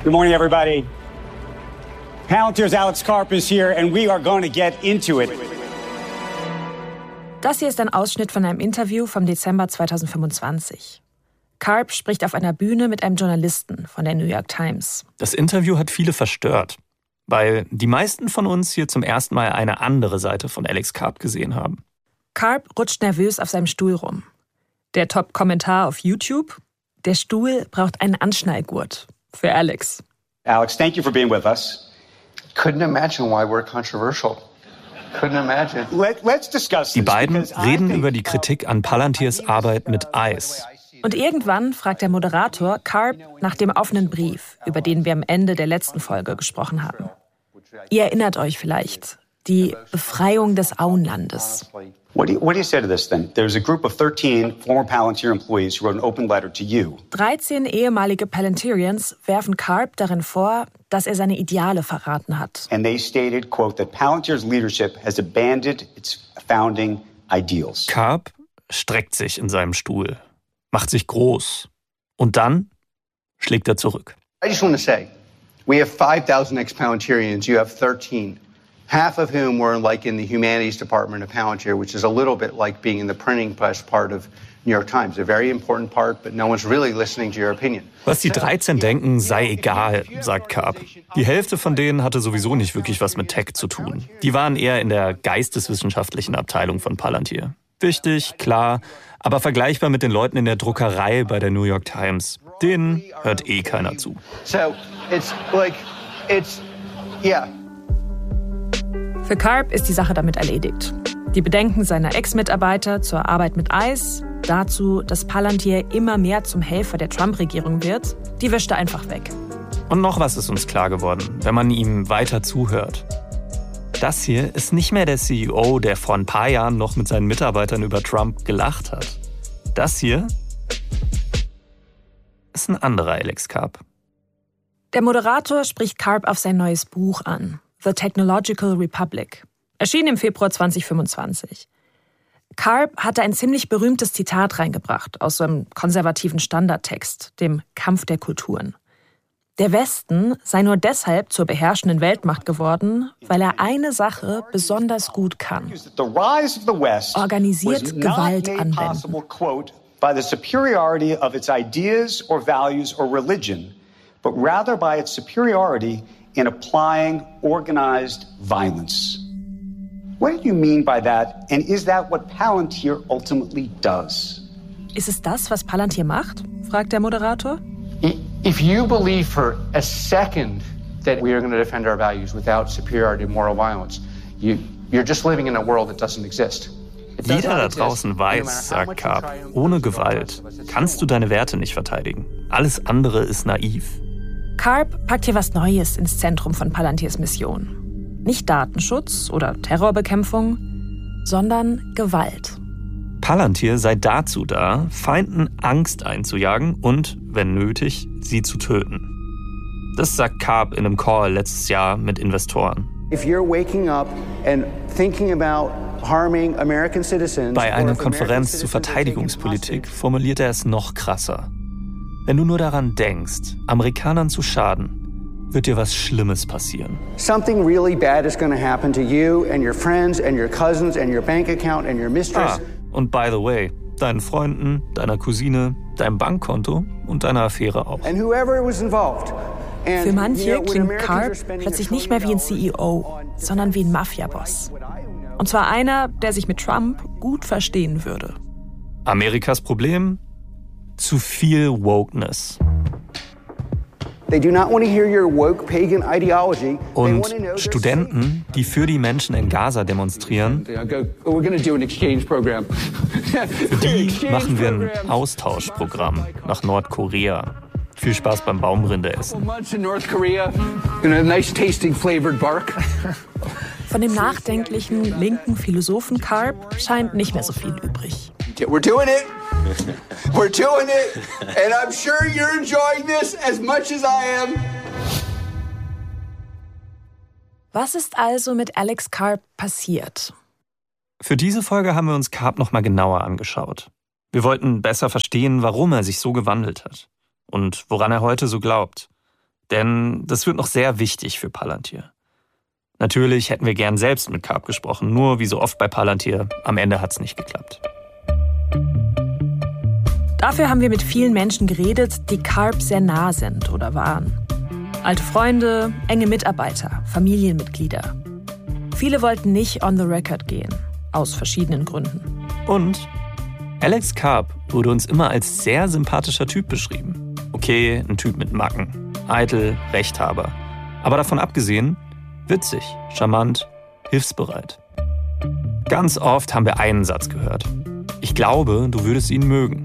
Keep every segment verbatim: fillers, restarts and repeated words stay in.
Good morning, everybody. Palantir's Alex Karp is here, and we are going to get into it. Das hier ist ein Ausschnitt von einem Interview vom Dezember zweitausendfünfundzwanzig. Karp spricht auf einer Bühne mit einem Journalisten von der New York Times. Das Interview hat viele verstört, weil die meisten von uns hier zum ersten Mal eine andere Seite von Alex Karp gesehen haben. Karp rutscht nervös auf seinem Stuhl rum. Der Top-Kommentar auf YouTube: Der Stuhl braucht einen Anschnallgurt. Für Alex. Alex, thank you for being with us. Couldn't imagine why we're controversial. Couldn't imagine. Let, let's discuss this. Die beiden reden über die Kritik an Palantirs Arbeit mit ICE. Und irgendwann fragt der Moderator Karp nach dem offenen Brief, über den wir am Ende der letzten Folge gesprochen haben. Ihr erinnert euch vielleicht, die Befreiung des Auenlandes. What do you, what do you say to this then? There's a group of thirteen former Palantir employees who wrote an open letter to you. dreizehn ehemalige Palantirians werfen Karp darin vor, dass er seine Ideale verraten hat. And they stated, quote, that Palantir's leadership has abandoned its founding ideals. Karp streckt sich in seinem Stuhl, macht sich groß und dann schlägt er zurück. I just want to say, we have five thousand ex-Palantirians, you have thirteen. Half of whom were like in the humanities department of Palantir, which is a little bit like being in the printing press part of New York Times. A very important part, but no one's really listening to your opinion. Was die dreizehn denken, sei egal, sagt Karp. Die Hälfte von denen hatte sowieso nicht wirklich was mit Tech zu tun. Die waren eher in der geisteswissenschaftlichen Abteilung von Palantir. Wichtig, klar, aber vergleichbar mit den Leuten in der Druckerei bei der New York Times. Denen hört eh keiner zu. So, it's like, it's, yeah. Für Karp ist die Sache damit erledigt. Die Bedenken seiner Ex-Mitarbeiter zur Arbeit mit ICE, dazu, dass Palantir immer mehr zum Helfer der Trump-Regierung wird, die wischt er einfach weg. Und noch was ist uns klar geworden, wenn man ihm weiter zuhört. Das hier ist nicht mehr der C E O, der vor ein paar Jahren noch mit seinen Mitarbeitern über Trump gelacht hat. Das hier ist ein anderer Alex Karp. Der Moderator spricht Karp auf sein neues Buch an. The Technological Republic, erschien im Februar zweitausendfünfundzwanzig. Karp hatte ein ziemlich berühmtes Zitat reingebracht aus so einem konservativen Standardtext, dem Kampf der Kulturen. Der Westen sei nur deshalb zur beherrschenden Weltmacht geworden, weil er eine Sache besonders gut kann: organisiert Gewalt anwenden. By the superiority of its ideas or values or religion, but rather by its superiority in applying organized violence. What do you mean by that? And is that what Palantir ultimately does? Ist es das, was Palantir macht? Fragt der Moderator. If you believe for a second that we are going to defend our values without superiority and moral violence, you, you're just living in a world that doesn't exist. Jeder da draußen weiß, sagt Karp, ohne Gewalt kannst du deine Werte nicht verteidigen. Alles andere ist naiv. Karp packt hier was Neues ins Zentrum von Palantirs Mission. Nicht Datenschutz oder Terrorbekämpfung, sondern Gewalt. Palantir sei dazu da, Feinden Angst einzujagen und, wenn nötig, sie zu töten. Das sagt Karp in einem Call letztes Jahr mit Investoren. If you're waking up and thinking about harming American citizens, bei einer Konferenz zu Verteidigungspolitik formuliert er es noch krasser. Wenn du nur daran denkst, Amerikanern zu schaden, wird dir was Schlimmes passieren. Something really bad is going to happen to you and your friends and your cousins and your bank account and your mistress. Ah, und by the way, deinen Freunden, deiner Cousine, deinem Bankkonto und deiner Affäre auch. And whoever was involved. And, Für manche you know, klingt Karp plötzlich nicht mehr wie ein C E O, sondern wie ein Mafia-Boss. Und zwar einer, der sich mit Trump gut verstehen würde. Amerikas Problem? Zu viel Wokeness. They do not want to hear your woke pagan ideology. Und Studenten, die für die Menschen in Gaza demonstrieren, für die machen wir ein Austauschprogramm nach Nordkorea. Viel Spaß beim Baumrinde essen. Von dem nachdenklichen linken Philosophen Karp scheint nicht mehr so viel übrig. We're doing it. We're doing it. And I'm sure you're enjoying this as much as I am. Was ist also mit Alex Karp passiert? Für diese Folge haben wir uns Karp noch mal genauer angeschaut. Wir wollten besser verstehen, warum er sich so gewandelt hat und woran er heute so glaubt. Denn das wird noch sehr wichtig für Palantir. Natürlich hätten wir gern selbst mit Karp gesprochen, nur wie so oft bei Palantir, am Ende hat's nicht geklappt. Dafür haben wir mit vielen Menschen geredet, die Karp sehr nah sind oder waren. Alte Freunde, enge Mitarbeiter, Familienmitglieder. Viele wollten nicht on the record gehen, aus verschiedenen Gründen. Und Alex Karp wurde uns immer als sehr sympathischer Typ beschrieben. Okay, ein Typ mit Macken, eitel, Rechthaber. Aber davon abgesehen, witzig, charmant, hilfsbereit. Ganz oft haben wir einen Satz gehört. Ich glaube, du würdest ihn mögen.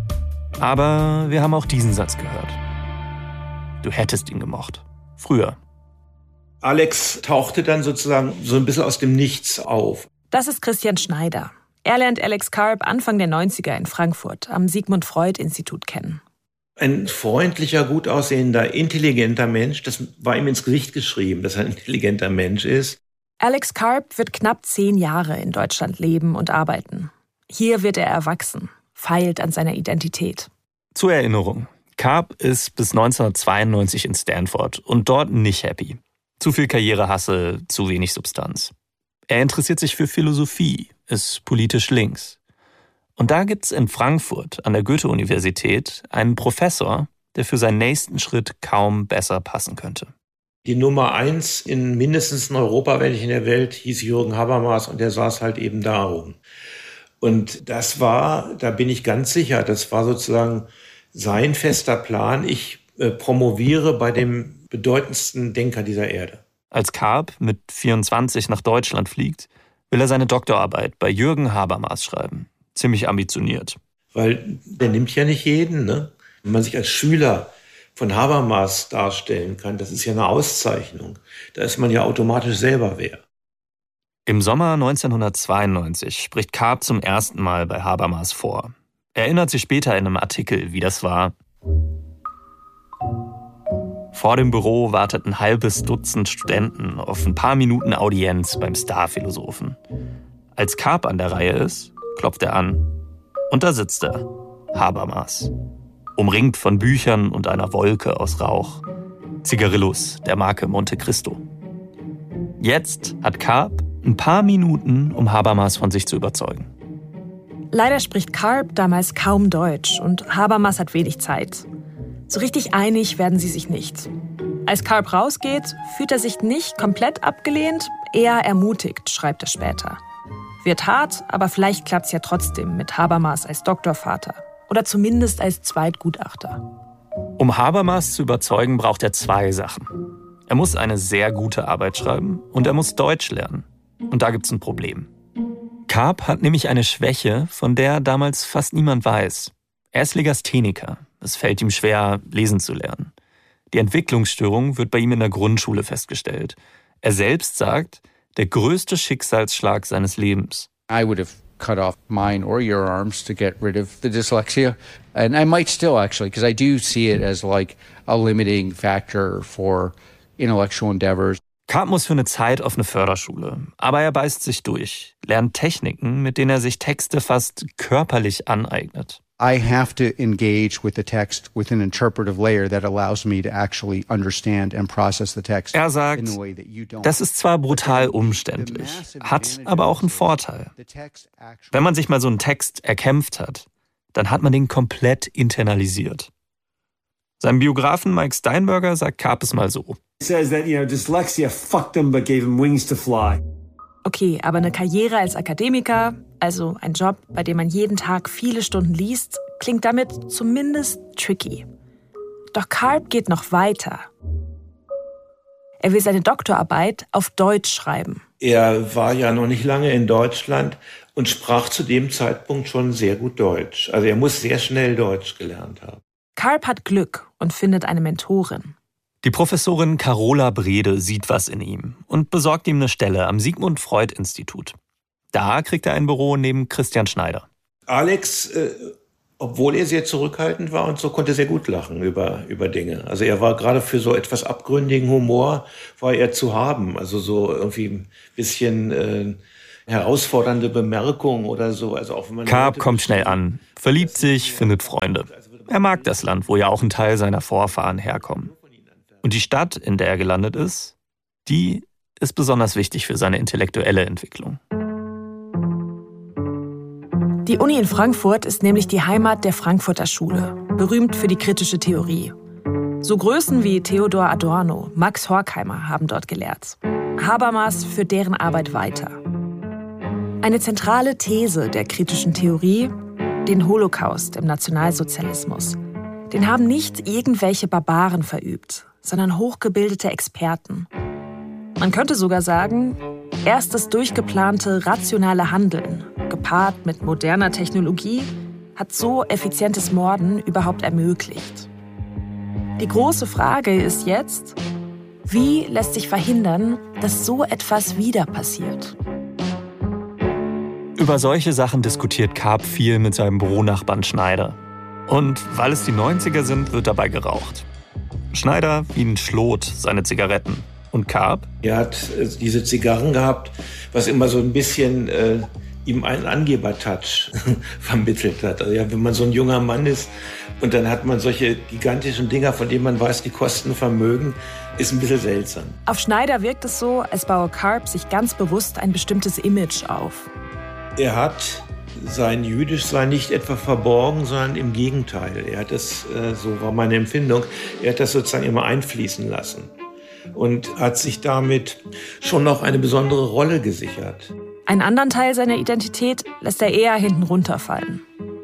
Aber wir haben auch diesen Satz gehört. Du hättest ihn gemocht. Früher. Alex tauchte dann sozusagen so ein bisschen aus dem Nichts auf. Das ist Christian Schneider. Er lernt Alex Karp Anfang der neunziger in Frankfurt am Sigmund Freud Institut kennen. Ein freundlicher, gut aussehender, intelligenter Mensch. Das war ihm ins Gesicht geschrieben, dass er ein intelligenter Mensch ist. Alex Karp wird knapp zehn Jahre in Deutschland leben und arbeiten. Hier wird er erwachsen, feilt an seiner Identität. Zur Erinnerung. Karp ist bis neunzehnhundertzweiundneunzig in Stanford und dort nicht happy. Zu viel Karrierehassel, zu wenig Substanz. Er interessiert sich für Philosophie, ist politisch links. Und da gibt's in Frankfurt an der Goethe-Universität einen Professor, der für seinen nächsten Schritt kaum besser passen könnte. Die Nummer eins in mindestens in Europa, wenn nicht in der Welt, hieß Jürgen Habermas und der saß halt eben da oben. Und das war, da bin ich ganz sicher, das war sozusagen sein fester Plan. Ich äh, promoviere bei dem bedeutendsten Denker dieser Erde. Als Karp mit vierundzwanzig nach Deutschland fliegt, will er seine Doktorarbeit bei Jürgen Habermas schreiben. Ziemlich ambitioniert. Weil der nimmt ja nicht jeden, ne? Wenn man sich als Schüler von Habermas darstellen kann, das ist ja eine Auszeichnung. Da ist man ja automatisch selber wer. Im Sommer neunzehnhundertzweiundneunzig spricht Karp zum ersten Mal bei Habermas vor. Er erinnert sich später in einem Artikel, wie das war. Vor dem Büro wartet ein halbes Dutzend Studenten auf ein paar Minuten Audienz beim Starphilosophen. Als Karp an der Reihe ist, klopft er an. Und da sitzt er, Habermas. Umringt von Büchern und einer Wolke aus Rauch. Zigarillos der Marke Monte Cristo. Jetzt hat Karp ein paar Minuten, um Habermas von sich zu überzeugen. Leider spricht Karp damals kaum Deutsch und Habermas hat wenig Zeit. So richtig einig werden sie sich nicht. Als Karp rausgeht, fühlt er sich nicht komplett abgelehnt, eher ermutigt, schreibt er später. Wird hart, aber vielleicht klappt's ja trotzdem mit Habermas als Doktorvater oder zumindest als Zweitgutachter. Um Habermas zu überzeugen, braucht er zwei Sachen. Er muss eine sehr gute Arbeit schreiben und er muss Deutsch lernen. Und da gibt's ein Problem. Karp hat nämlich eine Schwäche, von der damals fast niemand weiß. Er ist Legastheniker. Es fällt ihm schwer, lesen zu lernen. Die Entwicklungsstörung wird bei ihm in der Grundschule festgestellt. Er selbst sagt, der größte Schicksalsschlag seines Lebens. I would have cut off mine or your arms to get rid of the dyslexia. And I might still actually, because I do see it as like a limiting factor for intellectual endeavors. Karp muss für eine Zeit auf eine Förderschule, aber er beißt sich durch, lernt Techniken, mit denen er sich Texte fast körperlich aneignet. I have to engage with the text with an interpretive layer that allows me to actually understand and process the text. Er sagt, das ist zwar brutal umständlich, hat aber auch einen Vorteil. Wenn man sich mal so einen Text erkämpft hat, dann hat man den komplett internalisiert. Sein Biografen Mike Steinberger sagt Karp es mal so. Okay, aber eine Karriere als Akademiker, also ein Job, bei dem man jeden Tag viele Stunden liest, klingt damit zumindest tricky. Doch Karp geht noch weiter. Er will seine Doktorarbeit auf Deutsch schreiben. Er war ja noch nicht lange in Deutschland und sprach zu dem Zeitpunkt schon sehr gut Deutsch. Also er muss sehr schnell Deutsch gelernt haben. Karp hat Glück und findet eine Mentorin. Die Professorin Carola Brede sieht was in ihm und besorgt ihm eine Stelle am Sigmund Freud Institut. Da kriegt er ein Büro neben Christian Schneider. Alex, äh, obwohl er sehr zurückhaltend war und so, konnte sehr gut lachen über, über Dinge. Also er war gerade für so etwas abgründigen Humor, war er zu haben. Also so irgendwie ein bisschen äh, herausfordernde Bemerkungen oder so. Also auch wenn man Karp kommt schnell an, verliebt sich, findet Freunde. Er mag das Land, wo ja auch ein Teil seiner Vorfahren herkommen. Und die Stadt, in der er gelandet ist, die ist besonders wichtig für seine intellektuelle Entwicklung. Die Uni in Frankfurt ist nämlich die Heimat der Frankfurter Schule, berühmt für die kritische Theorie. So Größen wie Theodor Adorno, Max Horkheimer haben dort gelehrt. Habermas führt deren Arbeit weiter. Eine zentrale These der kritischen Theorie: den Holocaust im Nationalsozialismus. Den haben nicht irgendwelche Barbaren verübt, sondern hochgebildete Experten. Man könnte sogar sagen, erst das durchgeplante, rationale Handeln, gepaart mit moderner Technologie, hat so effizientes Morden überhaupt ermöglicht. Die große Frage ist jetzt, wie lässt sich verhindern, dass so etwas wieder passiert? Über solche Sachen diskutiert Karp viel mit seinem Büronachbarn Schneider. Und weil es die neunziger sind, wird dabei geraucht. Schneider wie ein Schlot seine Zigaretten. Und Karp? Er hat äh, diese Zigarren gehabt, was immer so ein bisschen äh, ihm einen Angeber-Touch vermittelt hat. Also ja, wenn man so ein junger Mann ist und dann hat man solche gigantischen Dinger, von denen man weiß, die kosten Vermögen, ist ein bisschen seltsam. Auf Schneider wirkt es so, als baue Karp sich ganz bewusst ein bestimmtes Image auf. Er hat sein Jüdischsein nicht etwa verborgen, sondern im Gegenteil. Er hat das, äh, so war meine Empfindung, er hat das sozusagen immer einfließen lassen. Und hat sich damit schon noch eine besondere Rolle gesichert. Einen anderen Teil seiner Identität lässt er eher hinten runterfallen.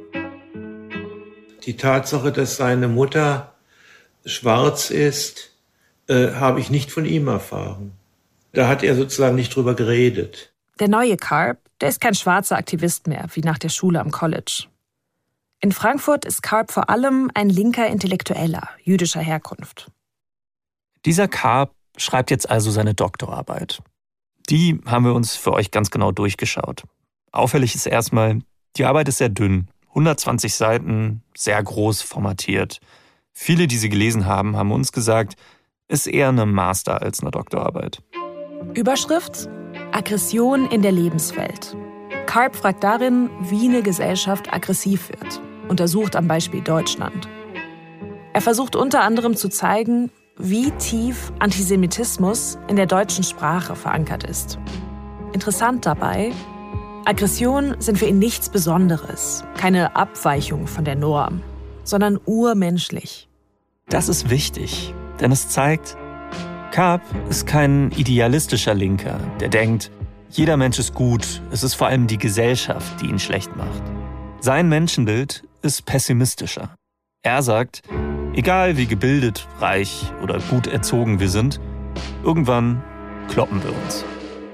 Die Tatsache, dass seine Mutter schwarz ist, äh, habe ich nicht von ihm erfahren. Da hat er sozusagen nicht drüber geredet. Der neue Karp, der ist kein schwarzer Aktivist mehr, wie nach der Schule am College. In Frankfurt ist Karp vor allem ein linker Intellektueller jüdischer Herkunft. Dieser Karp schreibt jetzt also seine Doktorarbeit. Die haben wir uns für euch ganz genau durchgeschaut. Auffällig ist erstmal, die Arbeit ist sehr dünn. hundertzwanzig Seiten, sehr groß formatiert. Viele, die sie gelesen haben, haben uns gesagt, ist eher eine Master- als eine Doktorarbeit. Überschrift: Aggression in der Lebenswelt. Karp fragt darin, wie eine Gesellschaft aggressiv wird. Untersucht am Beispiel Deutschland. Er versucht unter anderem zu zeigen, wie tief Antisemitismus in der deutschen Sprache verankert ist. Interessant dabei, Aggressionen sind für ihn nichts Besonderes, keine Abweichung von der Norm, sondern urmenschlich. Das ist wichtig, denn es zeigt, Karp ist kein idealistischer Linker, der denkt, jeder Mensch ist gut, es ist vor allem die Gesellschaft, die ihn schlecht macht. Sein Menschenbild ist pessimistischer. Er sagt, egal wie gebildet, reich oder gut erzogen wir sind, irgendwann kloppen wir uns.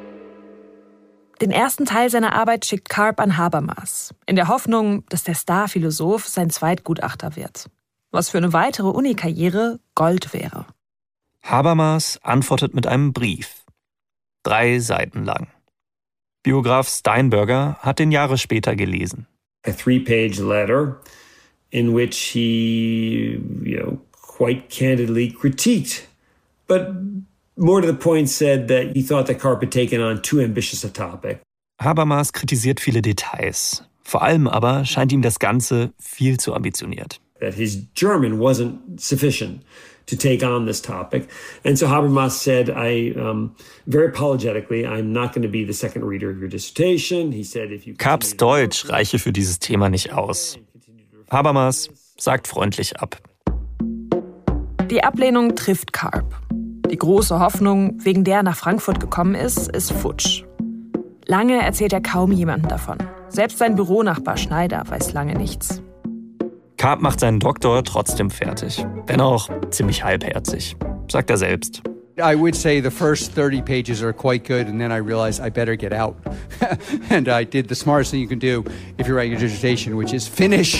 Den ersten Teil seiner Arbeit schickt Karp an Habermas, in der Hoffnung, dass der Starphilosoph sein Zweitgutachter wird. Was für eine weitere Uni-Karriere Gold wäre. Habermas antwortet mit einem Brief. Drei Seiten lang. Biograf Steinberger hat den Jahre später gelesen. A three-page letter in which he, you know, quite candidly critiqued, but more to the point said that he thought that Karp had taken on too ambitious a topic. Habermas kritisiert viele Details. Vor allem aber scheint ihm das Ganze viel zu ambitioniert. That his German wasn't sufficient to take on this topic. And so Habermas said, I, um, very apologetically, I'm not going to be the second reader of your dissertation. He said, if you... Karps Deutsch reiche für dieses Thema nicht aus. Habermas sagt freundlich ab. Die Ablehnung trifft Karp. Die große Hoffnung, wegen der er nach Frankfurt gekommen ist, ist futsch. Lange erzählt er kaum jemandem davon. Selbst sein Büronachbar Schneider weiß lange nichts. Karp macht seinen Doktor trotzdem fertig, wenn auch ziemlich halbherzig, sagt er selbst. I would say the first thirty pages are quite good, and then I realized I better get out. And I did the smartest thing you can do if you're writing a dissertation, which is finish.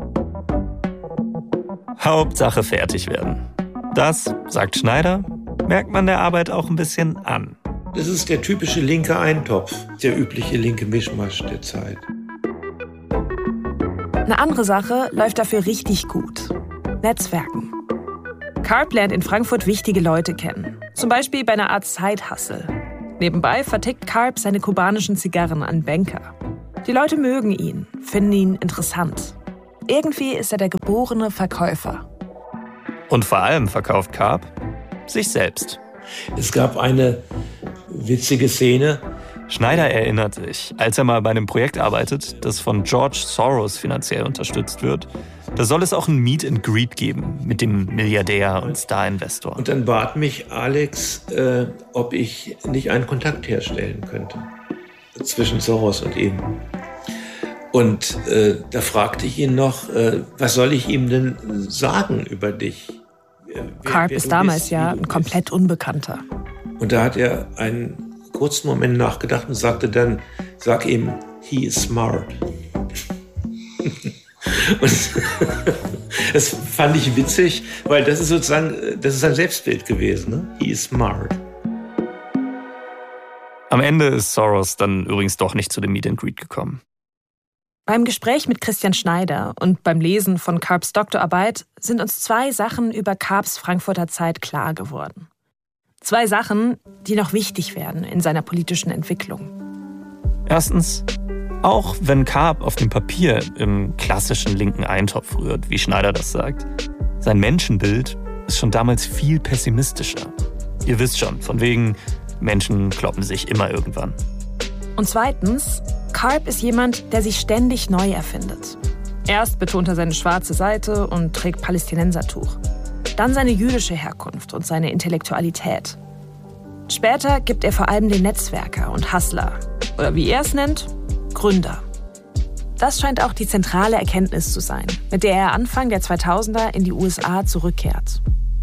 Hauptsache fertig werden. Das, sagt Schneider, merkt man der Arbeit auch ein bisschen an. Das ist der typische linke Eintopf, der übliche linke Mischmasch der Zeit. Eine andere Sache läuft dafür richtig gut. Netzwerken. Karp lernt in Frankfurt wichtige Leute kennen. Zum Beispiel bei einer Art Side-Hustle. Nebenbei vertickt Karp seine kubanischen Zigarren an Banker. Die Leute mögen ihn, finden ihn interessant. Irgendwie ist er der geborene Verkäufer. Und vor allem verkauft Karp sich selbst. Es gab eine witzige Szene. Schneider erinnert sich, als er mal bei einem Projekt arbeitet, das von George Soros finanziell unterstützt wird, da soll es auch ein Meet and Greet geben mit dem Milliardär und Star-Investor. Und dann bat mich Alex, äh, ob ich nicht einen Kontakt herstellen könnte zwischen Soros und ihm. Und äh, da fragte ich ihn noch, äh, was soll ich ihm denn sagen über dich? Wer, Karp wer ist damals bist, ja ein komplett Unbekannter. Und da hat er einen kurzen Moment nachgedacht und sagte dann, sag ihm, he is smart. Und das fand ich witzig, weil das ist sozusagen, das ist sein Selbstbild gewesen. Ne? He is smart. Am Ende ist Soros dann übrigens doch nicht zu dem Meet and Greet gekommen. Beim Gespräch mit Christian Schneider und beim Lesen von Karps Doktorarbeit sind uns zwei Sachen über Karps Frankfurter Zeit klar geworden. Zwei Sachen, die noch wichtig werden in seiner politischen Entwicklung. Erstens, auch wenn Karp auf dem Papier im klassischen linken Eintopf rührt, wie Schneider das sagt, sein Menschenbild ist schon damals viel pessimistischer. Ihr wisst schon, von wegen Menschen kloppen sich immer irgendwann. Und zweitens, Karp ist jemand, der sich ständig neu erfindet. Erst betont er seine schwarze Seite und trägt Palästinensertuch. Dann seine jüdische Herkunft und seine Intellektualität. Später gibt er vor allem den Netzwerker und Hustler, oder wie er es nennt, Gründer. Das scheint auch die zentrale Erkenntnis zu sein, mit der er Anfang der zweitausender in die U S A zurückkehrt.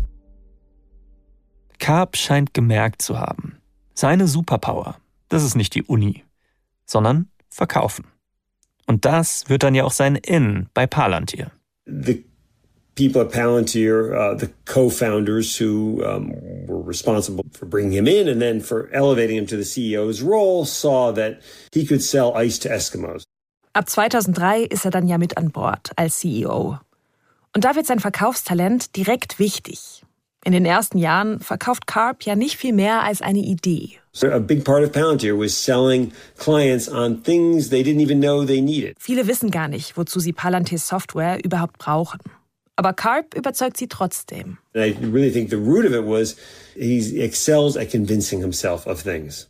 Karp scheint gemerkt zu haben, seine Superpower, das ist nicht die Uni, sondern Verkaufen. Und das wird dann ja auch sein In bei Palantir. The people at Palantir, uh, the co-founders who um, were responsible for bringing him in and then for elevating him to the C E O's role, saw that he could sell ice to Eskimos. Ab zweitausenddrei ist er dann ja mit an Bord als C E O. Und da wird sein Verkaufstalent direkt wichtig. In den ersten Jahren verkauft Karp ja nicht viel mehr als eine Idee. So a big part of Palantir was selling clients on things they didn't even know they needed. Viele wissen gar nicht, wozu sie Palantirs Software überhaupt brauchen. Aber Karp überzeugt sie trotzdem. And I really think the root of it was he excels at convincing himself of things.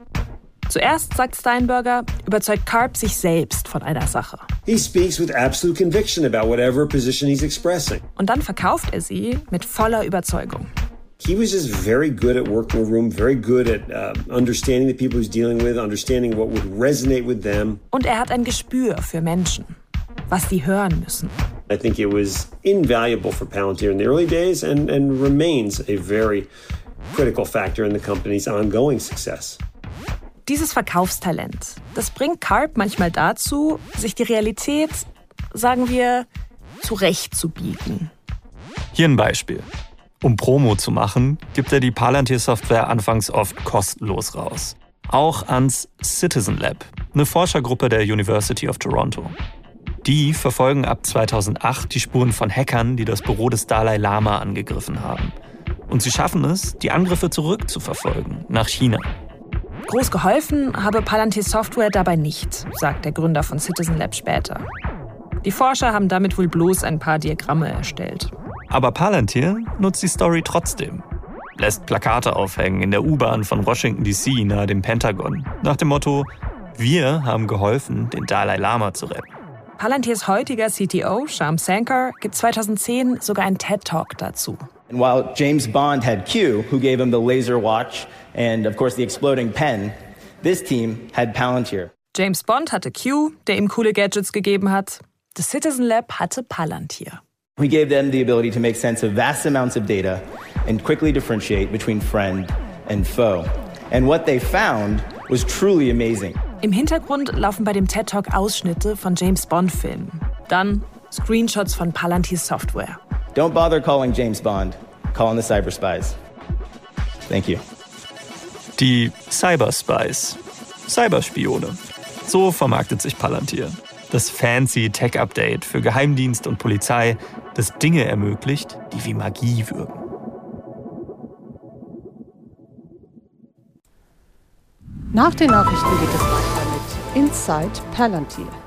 Zuerst, sagt Steinberger, überzeugt Karp sich selbst von einer Sache. He speaks with absolute conviction about whatever position he's expressing. Und dann verkauft er sie mit voller Überzeugung. He was just very good at working the room, very good at uh, understanding the people he's dealing with, understanding what would resonate with them. Und er hat ein Gespür für Menschen, was sie hören müssen. I think it was invaluable for Palantir in the early days and, and remains a very critical factor in the company's ongoing success. Dieses Verkaufstalent, das bringt Karp manchmal dazu, sich die Realität, sagen wir, zurechtzubiegen. Hier ein Beispiel. Um Promo zu machen, gibt er die Palantir-Software anfangs oft kostenlos raus. Auch ans Citizen Lab, eine Forschergruppe der University of Toronto. Die verfolgen ab zweitausendacht die Spuren von Hackern, die das Büro des Dalai Lama angegriffen haben. Und sie schaffen es, die Angriffe zurückzuverfolgen, nach China. Groß geholfen habe Palantir Software dabei nicht, sagt der Gründer von Citizen Lab später. Die Forscher haben damit wohl bloß ein paar Diagramme erstellt. Aber Palantir nutzt die Story trotzdem. Lässt Plakate aufhängen in der U-Bahn von Washington D C nahe dem Pentagon. Nach dem Motto, wir haben geholfen, den Dalai Lama zu retten. Palantirs heutiger C T O, Shyam Sankar, gibt zweitausendzehn sogar einen TED-Talk dazu. And while James Bond had Q, who gave him the laser watch and, of course, the exploding pen, this team had Palantir. James Bond hatte Q, der ihm coole Gadgets gegeben hat. Das Citizen Lab hatte Palantir. We gave them the ability to make sense of vast amounts of data and quickly differentiate between friend and foe. And what they found was truly amazing. Im Hintergrund laufen bei dem TED-Talk Ausschnitte von James-Bond-Filmen. Dann Screenshots von Palantir's Software. Don't bother calling James Bond. Call on the cyberspies. Thank you. Die Cyberspies. Cyberspione. So vermarktet sich Palantir. Das fancy Tech-Update für Geheimdienst und Polizei, das Dinge ermöglicht, die wie Magie wirken. Nach den Nachrichten geht es weiter mit Inside Palantir.